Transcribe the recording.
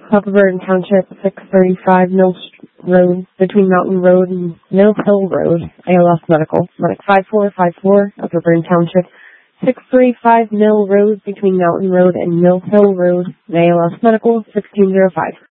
Papa Burton Township, 635 Mill Road, between Mountain Road and Mill Hill Road, ALS Medical. Medic 5454, Upper Burton Township, 635 Mill Road, between Mountain Road and Mill Hill Road, ALS Medical, 1605.